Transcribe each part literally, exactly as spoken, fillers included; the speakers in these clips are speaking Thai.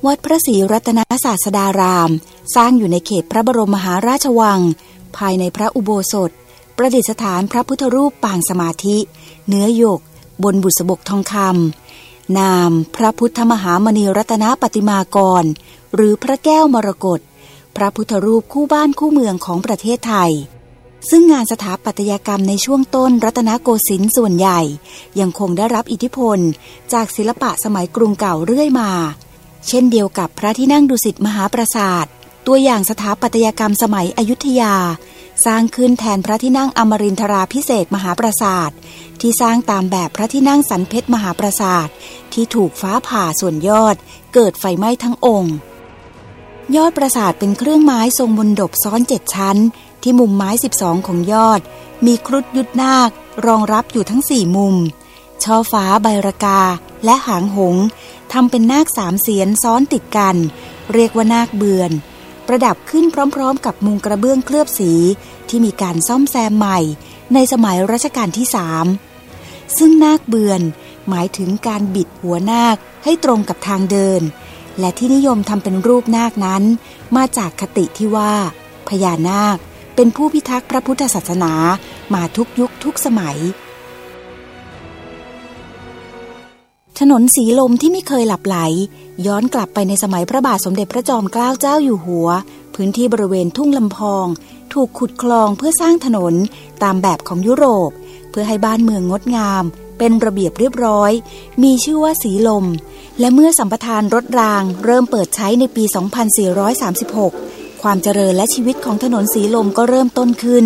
วัดพระศรีรัตนศาสดารามสร้างอยู่ในเขตพระบรมมหาราชวังภายในพระอุโบสถประดิษฐานพระพุทธรูปปางสมาธิเนื้อหยกบนบุษบกทองคำนามพระพุทธมหามณีรัตนปฏิมากรหรือพระแก้วมรกตพระพุทธรูปคู่บ้านคู่เมืองของประเทศไทยซึ่งงานสถาปัตยกรรมในช่วงต้นรัตนโกสินทร์ส่วนใหญ่ยังคงได้รับอิทธิพลจากศิลปะสมัยกรุงเก่าเรื่อยมาเช่นเดียวกับพระที่นั่งดุสิตมหาปราสาทตัวอย่างสถาปัตยกรรมสมัยอยุธยาสร้างขึ้นแทนพระที่นั่งอมรินทราภิเษกมหาปราสาทที่สร้างตามแบบพระที่นั่งสันเพชรมหาปราสาทที่ถูกฟ้าผ่าส่วนยอดเกิดไฟไหม้ทั้งองค์ยอดปราสาทเป็นเครื่องไม้ทรงมนดบซ้อนเจ็ดชั้นที่มุมไม้สิบสองของยอดมีครุฑยุทธนาครองรับอยู่ทั้งสี่มุมช่อฟ้าใบระกาและหางหงส์ทำเป็นนาคสามเสียนซ้อนติดกันเรียกว่านาคเบือนประดับขึ้นพร้อมๆกับมุงกระเบื้องเคลือบสีที่มีการซ่อมแซมใหม่ในสมัยรัชกาลที่สามซึ่งนาคเบือนหมายถึงการบิดหัวนาคให้ตรงกับทางเดินและที่นิยมทำเป็นรูปนาคนั้นมาจากคติที่ว่าพญานาคเป็นผู้พิทักษ์พระพุทธศาสนามาทุกยุคทุกสมัยถนนสีลมที่ไม่เคยหลับไหลย้อนกลับไปในสมัยพระบาทสมเด็จพระจอมเกล้าเจ้าอยู่หัวพื้นที่บริเวณทุ่งลำพองถูกขุดคลองเพื่อสร้างถนนตามแบบของยุโรปเพื่อให้บ้านเมืองงดงามเป็นระเบียบเรียบร้อยมีชื่อว่าสีลมและเมื่อสัมปทานรถรางเริ่มเปิดใช้ในปี สองพันสี่ร้อยสามสิบหก ความเจริญและชีวิตของถนนสีลมก็เริ่มต้นขึ้น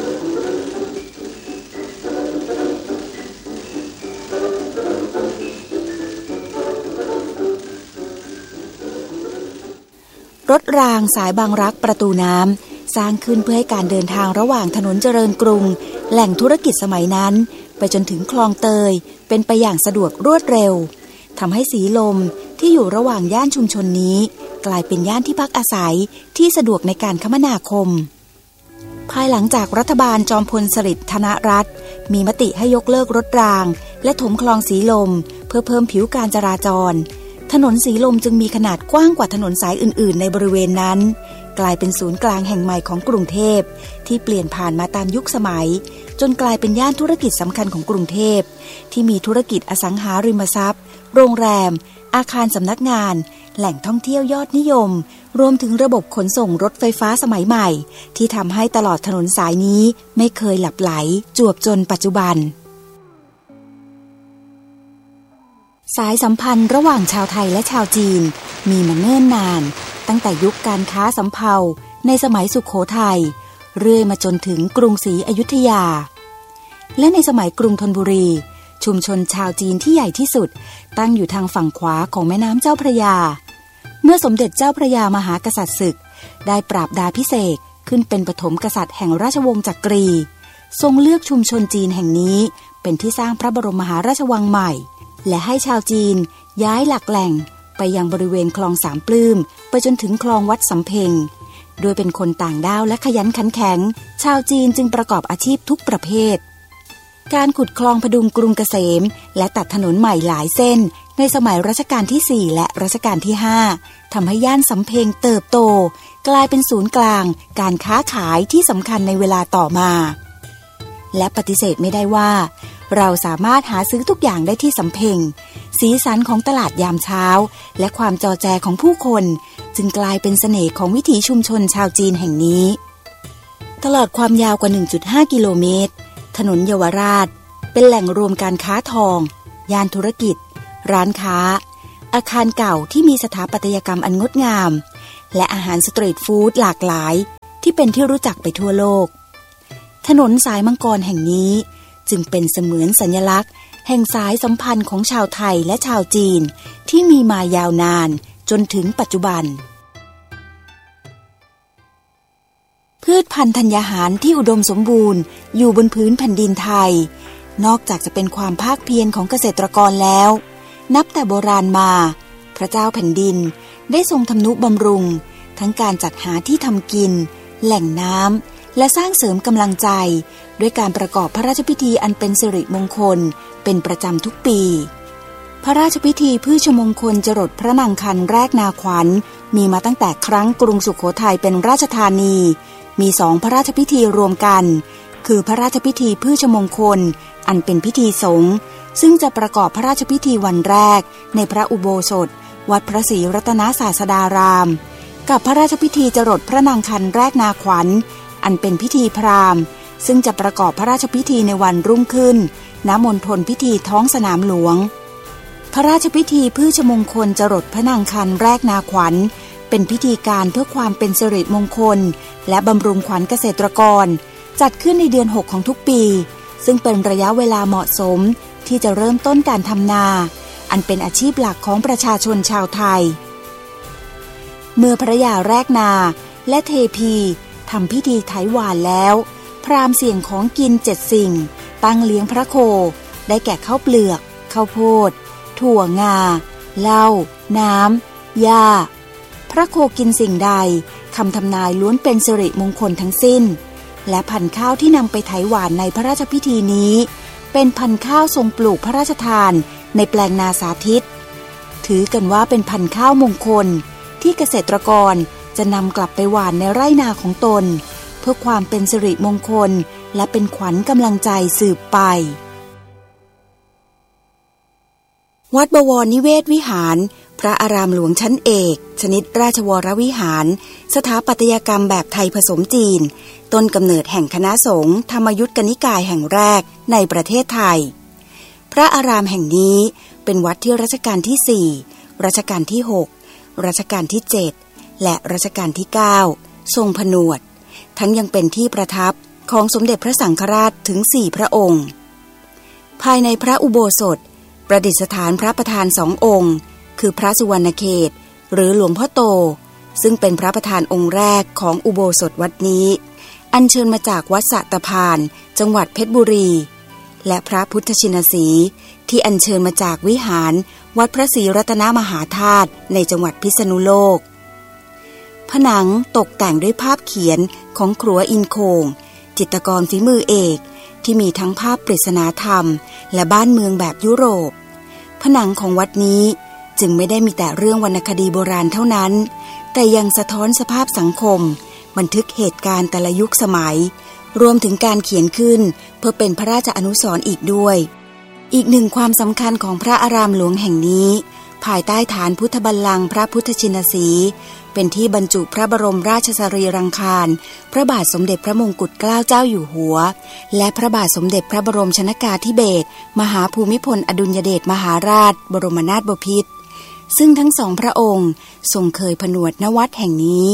รถรางสายบางรักประตูน้ำสร้างขึ้นเพื่อให้การเดินทางระหว่างถนนเจริญกรุงแหล่งธุรกิจสมัยนั้นไปจนถึงคลองเตยเป็นไปอย่างสะดวกรวดเร็วทำให้สีลมที่อยู่ระหว่างย่านชุมชนนี้กลายเป็นย่านที่พักอาศัยที่สะดวกในการคมนาคมภายหลังจากรัฐบาลจอมพลสฤษดิ์ธนรัตน์มีมติให้ยกเลิกรถรางและถมคลองสีลมเพื่อเพิ่มผิวการจราจรถนนสีลมจึงมีขนาดกว้างกว่าถนนสายอื่นๆในบริเวณนั้นกลายเป็นศูนย์กลางแห่งใหม่ของกรุงเทพที่เปลี่ยนผ่านมาตามยุคสมัยจนกลายเป็นย่านธุรกิจสำคัญของกรุงเทพที่มีธุรกิจอสังหาริมทรัพย์โรงแรมอาคารสำนักงานแหล่งท่องเที่ยวยอดนิยมรวมถึงระบบขนส่งรถไฟฟ้าสมัยใหม่ที่ทำให้ตลอดถนนสายนี้ไม่เคยหลับไหลจวบจนปัจจุบันสายสัมพันธ์ระหว่างชาวไทยและชาวจีนมีมาเนิ่นนานตั้งแต่ยุคการค้าสำเภาในสมัยสุโขทัยเรื่อยมาจนถึงกรุงศรีอยุธยาและในสมัยกรุงธนบุรีชุมชนชาวจีนที่ใหญ่ที่สุดตั้งอยู่ทางฝั่งขวาของแม่น้ำเจ้าพระยาเมื่อสมเด็จเจ้าพระยามหากษัตริย์ศึกได้ปราบดาพิเศษขึ้นเป็นปฐมกษัตริย์แห่งราชวงศ์จักรีทรงเลือกชุมชนจีนแห่งนี้เป็นที่สร้างพระบรมมหาราชวังใหม่และให้ชาวจีนย้ายหลักแหล่งไปยังบริเวณคลองสามปลื้มไปจนถึงคลองวัดสำเพ็งโดยเป็นคนต่างด้าวและขยันขันแข็งชาวจีนจึงประกอบอาชีพทุกประเภทการขุดคลองพดุงกรุงเกษมและตัดถนนใหม่หลายเส้นในสมัยรัชกาลที่สี่และรัชกาลที่ห้าทำให้ย่านสำเพ็งเติบโตกลายเป็นศูนย์กลางการค้าขายที่สำคัญในเวลาต่อมาและปฏิเสธไม่ได้ว่าเราสามารถหาซื้อทุกอย่างได้ที่สำเพ็งสีสันของตลาดยามเช้าและความจอแจของผู้คนจึงกลายเป็นเสน่ห์ของวิถีชุมชนชาวจีนแห่งนี้ตลอดความยาวกว่า หนึ่งจุดห้า กิโลเมตรถนนเยาวราชเป็นแหล่งรวมการค้าทองย่านธุรกิจร้านค้าอาคารเก่าที่มีสถาปัตยกรรมอันงดงามและอาหารสตรีทฟู้ดหลากหลายที่เป็นที่รู้จักไปทั่วโลกถนนสายมังกรแห่งนี้จึงเป็นเสมือนสัญลักษณ์แห่งสายสัมพันธ์ของชาวไทยและชาวจีนที่มีมายาวนานจนถึงปัจจุบันพืชพันธุ์ธัญญาหารที่อุดมสมบูรณ์อยู่บนพื้นแผ่นดินไทยนอกจากจะเป็นความภาคเพียรของเกษตรกรแล้วนับแต่โบราณมาพระเจ้าแผ่นดินได้ทรงทำนุบำรุงทั้งการจัดหาที่ทำกินแหล่งน้ำและสร้างเสริมกำลังใจด้วยการประกอบพระราชพิธีอันเป็นสิริมงคลเป็นประจำทุกปีพระราชพิธีพืชมงคลจรดพระนางคันแรกนาขวัญมีมาตั้งแต่ครั้งกรุงสุโขทัยเป็นราชธานีมีสองพระราชพิธีรวมกันคือพระราชพิธีพืชมงคลอันเป็นพิธีสงฆ์ซึ่งจะประกอบพระราชพิธีวันแรกในพระอุโบสถวัดพระศรีรัตนศาสดารามกับพระราชพิธีจรดพระนางคันแรกนาขวัญอันเป็นพิธีพราหมณ์ซึ่งจะประกอบพระราชพิธีในวันรุ่งขึ้นณมณฑลพิธีท้องสนามหลวงพระราชพิธีพืชมงคลจรดพระนางคันแรกนาขวัญเป็นพิธีการเพื่อความเป็นสิริมงคลและบำรุงขวัญเกษตรกรจัดขึ้นในเดือนหกของทุกปีซึ่งเป็นระยะเวลาเหมาะสมที่จะเริ่มต้นการทำนาอันเป็นอาชีพหลักของประชาชนชาวไทยเมื่อพระยาแรกนาและเทพีทำพิธีไถหว่านแล้วพราหมณ์เสี่ยงของกินเจ็ดสิ่งตั้งเลี้ยงพระโคได้แก่ข้าวเปลือกข้าวโพดถั่วงาเหล้าน้ำหญ้าพระโคกินสิ่งใดคำทำนายล้วนเป็นสิริมงคลทั้งสิ้นและพันธุ์ข้าวที่นำไปไถหว่านในพระราชพิธีนี้เป็นพันธุ์ข้าวทรงปลูกพระราชทานในแปลงนาสาธิตถือกันว่าเป็นพันธุ์ข้าวมงคลที่เกษตรกรจะนำกลับไปหว่านในไร่นาของตนเพื่อความเป็นสิริมงคลและเป็นขวัญกำลังใจสืบไปวัดบวรนิเวศวิหารพระอารามหลวงชั้นเอกชนิดราชวรวิหารสถาปัตยกรรมแบบไทยผสมจีนต้นกำเนิดแห่งคณะสงฆ์ธรรมยุตกนิกายแห่งแรกในประเทศไทยพระอารามแห่งนี้เป็นวัดที่รัชกาลที่สี่รัชกาลที่หกรัชกาลที่เจ็ดและรัชกาลที่เก้าทรงผนวดทั้งยังเป็นที่ประทับของสมเด็จพระสังฆราชถึงสี่พระองค์ภายในพระอุโบสถประดิษฐานพระประธานสององค์คือพระสุวรรณเขตหรือหลวงพ่อโตซึ่งเป็นพระประธานองค์แรกของอุโบสถวัดนี้อัญเชิญมาจากวัดสะตะพานจังหวัดเพชรบุรีและพระพุทธชินสีห์ที่อัญเชิญมาจากวิหารวัดพระศรีรัตนมหาธาตุในจังหวัดพิษณุโลกผนังตกแต่งด้วยภาพเขียนของครัวอินโคงจิตรกรฝีมือเอกที่มีทั้งภาพปริศนาธรรมและบ้านเมืองแบบยุโรปผนังของวัดนี้จึงไม่ได้มีแต่เรื่องวรรณคดีโบราณเท่านั้นแต่ยังสะท้อนสภาพสังคมบันทึกเหตุการณ์แต่ละยุคสมัยรวมถึงการเขียนขึ้นเพื่อเป็นพระราชอนุสรณ์อีกด้วยอีกหนึ่งความสำคัญของพระอารามหลวงแห่งนี้ภายใต้ฐานพุทธบัลลังก์พระพุทธชินสีห์เป็นที่บรรจุพระบรมราชสรีรังคารพระบาทสมเด็จพระมงกุฎเกล้าเจ้าอยู่หัวและพระบาทสมเด็จพระบรมชนกาธิเบศรมหาภูมิพลอดุลยเดชมหาราชบรมนาถบพิตรซึ่งทั้งสองพระองค์ทรงเคยผนวดณวัดแห่งนี้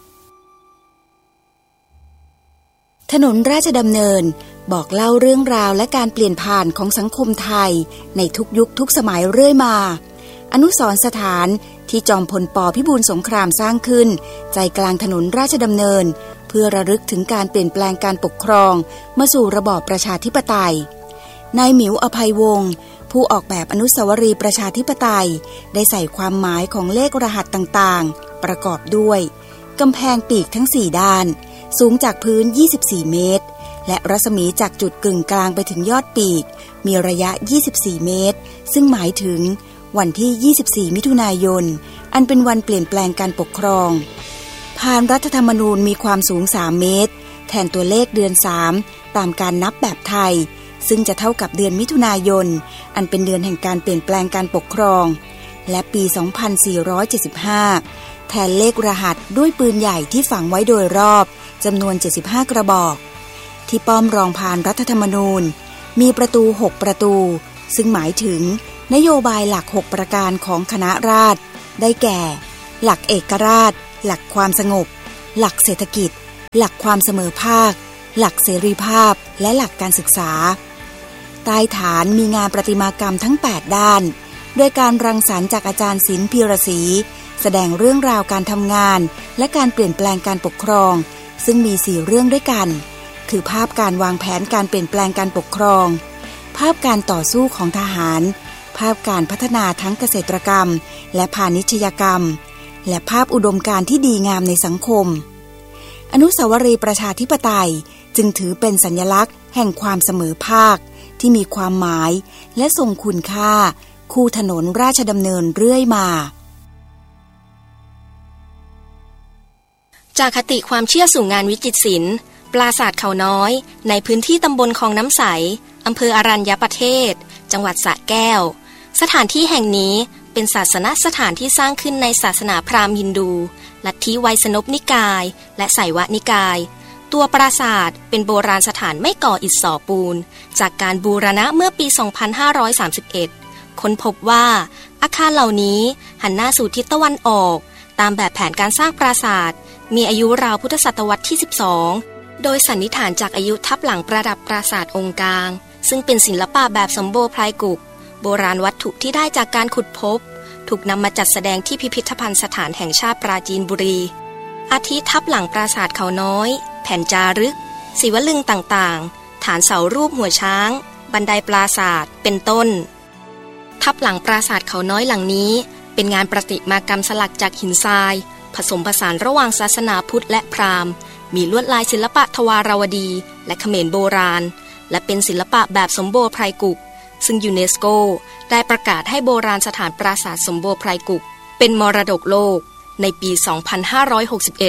ถนนราชดำเนินบอกเล่าเรื่องราวและการเปลี่ยนผ่านของสังคมไทยในทุกยุคทุกสมัยเรื่อยมาอนุสรณ์สถานที่จอมพลป.พิบูลสงครามสร้างขึ้นใจกลางถนนราชดำเนินเพื่อระลึกถึงการเปลี่ยนแปลงการปกครองมาสู่ระบอบประชาธิปไตยนายหมิวอภัยวงศ์ผู้ออกแบบอนุสาวรีย์ประชาธิปไตยได้ใส่ความหมายของเลขรหัสต่างๆประกอบด้วยกำแพงปีกทั้งสี่ด้านสูงจากพื้นยี่สิบสี่เมตรและรัศมีจากจุดกึ่งกลางไปถึงยอดปีกมีระยะยี่สิบสี่เมตรซึ่งหมายถึงวันที่ยี่สิบสี่มิถุนายนอันเป็นวันเปลี่ยนแปลงการปกครองพานรัฐธรรมนูญมีความสูงสามเมตรแทนตัวเลขเดือนสามตามการนับแบบไทยซึ่งจะเท่ากับเดือนมิถุนายนอันเป็นเดือนแห่งการเปลี่ยนแปลงการปกครองและปีสองพันสี่ร้อยเจ็ดสิบห้าแทนเลขรหัสด้วยปืนใหญ่ที่ฝังไว้โดยรอบจำนวนเจ็ดสิบห้ากระบอกที่ป้อมรองพานรัฐธรรมนูญมีประตูหกประตูซึ่งหมายถึงนโยบายหลักหกประการของคณะราษฎรได้แก่หลักเอกราชหลักความสงบหลักเศรษฐกิจหลักความเสมอภาคหลักเสรีภาพและหลักการศึกษาใต้ฐานมีงานประติมากรรมทั้งแปดด้านโดยการรังสรรค์จากอาจารย์ศิลป์พีระศรีแสดงเรื่องราวการทำงานและการเปลี่ยนแปลงการปกครองซึ่งมีสี่เรื่องด้วยกันคือภาพการวางแผนการเปลี่ยนแปลงการปกครองภาพการต่อสู้ของทหารภาพการพัฒนาทั้งเกษตรกรรมและพาณิชยกรรมและภาพอุดมการณ์ที่ดีงามในสังคมอนุสาวรีย์ประชาธิปไตยจึงถือเป็นสัญลักษณ์แห่งความเสมอภาคที่มีความหมายและทรงคุณค่าคู่ถนนราชดำเนินเรื่อยมาจากคติความเชื่อสู่งานวิจิตรศิลป์ปราสาทเขาน้อยในพื้นที่ตำบลคลองน้ำใสอำเภออรัญญประเทศจังหวัดสระแก้วสถานที่แห่งนี้เป็นศาสนสถานที่สร้างขึ้นในศาสนาพราหมณ์ฮินดูลัทธิไวยสนพนิกายและไสยวนิกายตัวปราสาทเป็นโบราณสถานไม่ก่ออิฐสอปูนจากการบูรณะเมื่อปี สองพันห้าร้อยสามสิบเอ็ด ค้นพบว่าอาคารเหล่านี้หันหน้าสู่ทิศตะวันออกตามแบบแผนการสร้างปราสาทมีอายุราวพุทธศตวรรษที่ สิบสอง โดยสันนิษฐานจากอายุทับหลังประดับปราสาทองค์กลางซึ่งเป็นศิลปะแบบสมโบพลายกุกโบราณวัตถุที่ได้จากการขุดพบถูกนำมาจัดแสดงที่พิพิธภัณฑ์สถานแห่งชาติปราจีนบุรีอาทิทับหลังปราสาทเขาน้อยแผ่นจารึกศิวลึงต่างๆฐานเสารูปหัวช้างบันไดปราสาทเป็นต้นทับหลังปราสาทเขาน้อยหลังนี้เป็นงานประติมากรรมสลักจากหินทรายผสมผสานระหว่างศาสนาพุทธและพราหมณ์มีลวดลายศิลปะทวารวดีและเขมรโบราณและเป็นศิลปะแบบสมโบไพรกุกซึ่งยูเนสโกได้ประกาศให้โบราณสถานปราสาทสมโบไพรกุกเป็นมรดกโลกในปี สองพันห้าร้อยหกสิบเอ็ด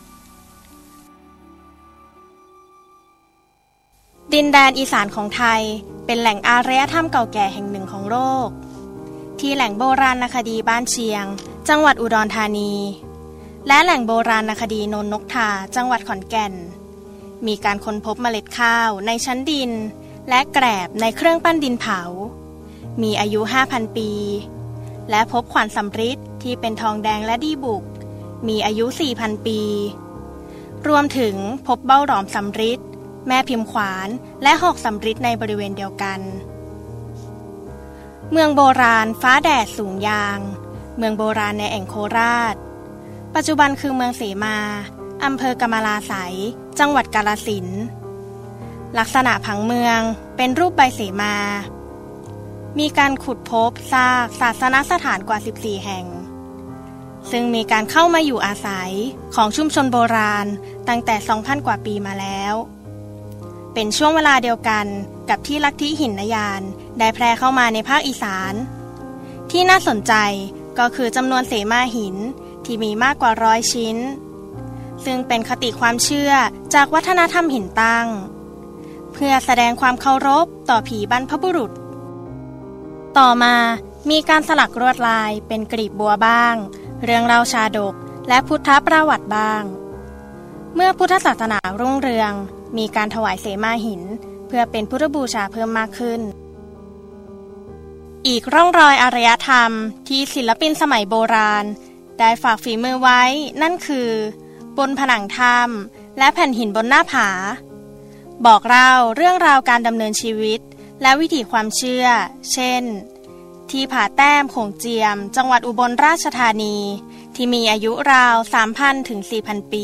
ดินแดนอีสานของไทยเป็นแหล่งอารยธรรมเก่าแก่แห่งหนึ่งของโลกที่แหล่งโบราณคดีบ้านเชียงจังหวัดอุดรธานีและแหล่งโบราณคดีโนนนกทาจังหวัดขอนแก่นมีการค้นพบเมล็ดข้าวในชั้นดินและแกลบในเครื่องปั้นดินเผามีอายุ ห้าพัน ปีและพบขวานสำริดที่เป็นทองแดงและดีบุกมีอายุ สี่พัน ปีรวมถึงพบเบ้าหลอมสำริดแม่พิมพ์ขวานและหอกสำริดในบริเวณเดียวกันเมืองโบราณฟ้าแดดสูงยางเมืองโบราณในแอ่งโคราชปัจจุบันคือเมืองเสมาอำเภอกำมะลาไสยจังหวัดกาฬสินธุ์ลักษณะผังเมืองเป็นรูปใบเสมามีการขุดพบซากศาสนสถานกว่าสิบสี่แห่งซึ่งมีการเข้ามาอยู่อาศัยของชุมชนโบราณตั้งแต่ สองพัน กว่าปีมาแล้วเป็นช่วงเวลาเดียวกันกับที่ลัทธิหินยานได้แพร่เข้ามาในภาคอีสานที่น่าสนใจก็คือจำนวนเสมาหินที่มีมากกว่าร้อยชิ้นซึ่งเป็นคติความเชื่อจากวัฒนธรรมหินตั้งเพื่อแสดงความเคารพต่อผีบรรพบุรุษต่อมามีการสลักลวดลายเป็นกลีบบัวบ้างเรื่องเล่าชาดกและพุทธประวัติบ้างเมื่อพุทธศาสนารุ่งเรืองมีการถวายเสมาหินเพื่อเป็นพุทธบูชาเพิ่มมากขึ้นอีกร่องรอยอารยธรรมที่ศิลปินสมัยโบราณได้ฝากฝีมือไว้นั่นคือบนผนังถ้ำและแผ่นหินบนหน้าผาบอกเล่าเรื่องราวการดำเนินชีวิตและวิถีความเชื่อเช่นที่ผาแต้มโขงเจียมจังหวัดอุบลราชธานีที่มีอายุราว สามพัน ถึง สี่พัน ปี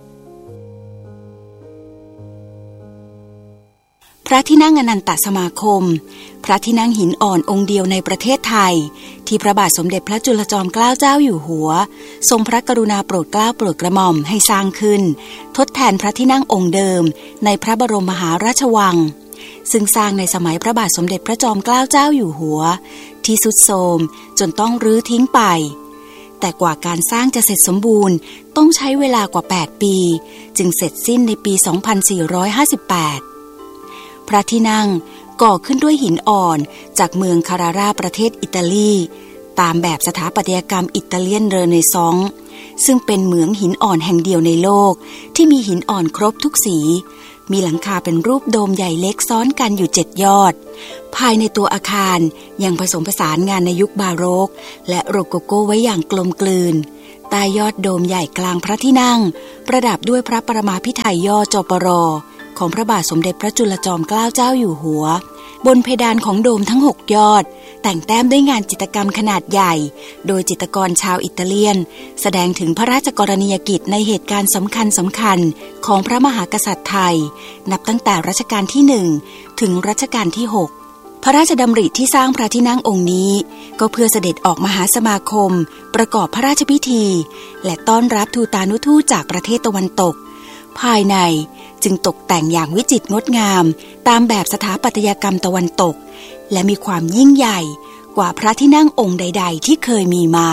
พระที่นั่งอนันตสมาคมพระที่นั่งหินอ่อนองค์เดียวในประเทศไทยที่พระบาทสมเด็จพระจุลจอมเกล้าเจ้าอยู่หัวทรงพระกรุณาโปรดเกล้าโปรดกระหม่อมให้สร้างขึ้นทดแทนพระที่นั่งองค์เดิมในพระบรมมหาราชวังซึ่งสร้างในสมัยพระบาทสมเด็จพระจอมเกล้าเจ้าอยู่หัวที่ทรุดโทรมจนต้องรื้อทิ้งไปแต่กว่าการสร้างจะเสร็จสมบูรณ์ต้องใช้เวลากว่าแปดปีจึงเสร็จสิ้นในปี สองพันสี่ร้อยห้าสิบแปดพระที่นั่งก่อขึ้นด้วยหินอ่อนจากเมืองคาราราประเทศอิตาลีตามแบบสถาปัตยกรรมอิตาเลียนเรเนซองส์ซึ่งเป็นเหมืองหินอ่อนแห่งเดียวในโลกที่มีหินอ่อนครบทุกสีมีหลังคาเป็นรูปโดมใหญ่เล็กซ้อนกันอยู่เจ็ดยอดภายในตัวอาคารยังผสมผสานงานในยุคบาโรกและโรโกโกไว้อย่างกลมกลืนใต้ยอดโดมใหญ่กลางพระที่นั่งประดับด้วยพระปรมาภิไธยย่อจปรของพระบาทสมเด็จพระจุลจอมเกล้าเจ้าอยู่หัวบนเพดานของโดมทั้งหกยอดแต่งแต้มด้วยงานจิตรกรรมขนาดใหญ่โดยจิตรกรชาวอิตาเลียนแสดงถึงพระราชกรณียกิจในเหตุการณ์สำคัญสำคัญของพระมหากษัตริย์ไทยนับตั้งแต่รัชกาลที่หนึ่งถึงรัชกาลที่หกพระราชดำริที่สร้างพระที่นั่งองค์นี้ก็เพื่อเสด็จออกมหาสมาคมประกอบพระราชพิธีและต้อนรับทูตานุทูตจากประเทศตะวันตกภายในจึงตกแต่งอย่างวิจิตรงดงามตามแบบสถาปัตยกรรมตะวันตกและมีความยิ่งใหญ่กว่าพระที่นั่งองค์ใดๆที่เคยมีมา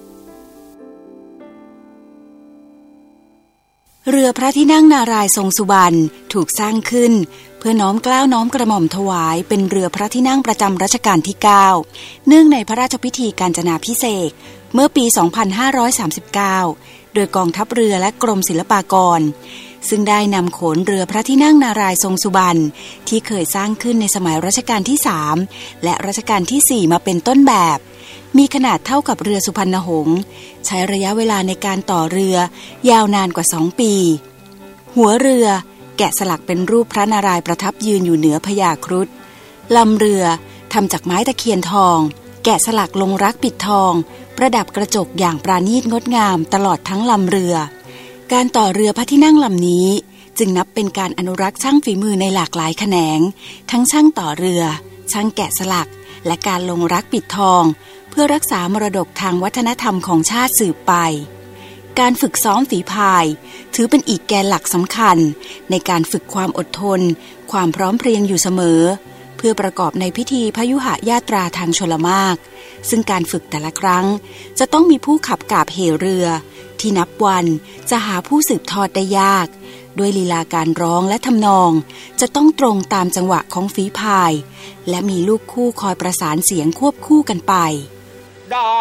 เรือพระที่นั่งนารายณ์ทรงสุบรรณถูกสร้างขึ้นเพื่อน้อมเกล้าน้อมกระหม่อมถวายเป็นเรือพระที่นั่งประจำรัชกาลที่เก้าเนื่องในพระราชพิธีกาญจนาภิเษกเมื่อปี สองพันห้าร้อยสามสิบเก้า โดยกองทัพเรือและกรมศิลปากรซึ่งได้นำโขนเรือพระที่นั่งนารายณ์ทรงสุบรรณที่เคยสร้างขึ้นในสมัยรัชกาลที่สามและรัชกาลที่สี่มาเป็นต้นแบบมีขนาดเท่ากับเรือสุพรรณหงษ์ใช้ระยะเวลาในการต่อเรือยาวนานกว่าสองปีหัวเรือแกะสลักเป็นรูปพระนารายณ์ประทับยืนอยู่เหนือพญาครุฑลำเรือทำจากไม้ตะเคียนทองแกะสลักลงรักปิดทองประดับกระจกอย่างปราณีตงดงามตลอดทั้งลำเรือการต่อเรือพระที่นั่งลำนี้จึงนับเป็นการอนุรักษ์ช่างฝีมือในหลากหลายแขนงทั้งช่างต่อเรือช่างแกะสลักและการลงรักปิดทองเพื่อรักษามรดกทางวัฒนธรรมของชาติสืบไปการฝึกซ้อมฝีพายถือเป็นอีกแกนหลักสำคัญในการฝึกความอดทนความพร้อมเพรียงอยู่เสมอเพื่อประกอบในพิธีพยุหญาตราทางชลมารซึ่งการฝึกแต่ละครั้งจะต้องมีผู้ขับกาบเหเรือที่นับวันจะหาผู้สืบทอดได้ยากด้วยลีลาการร้องและทำนองจะต้องตรงตามจังหวะของฝีพายและมีลูกคู่คอยประสานเสียงควบคู่กันไป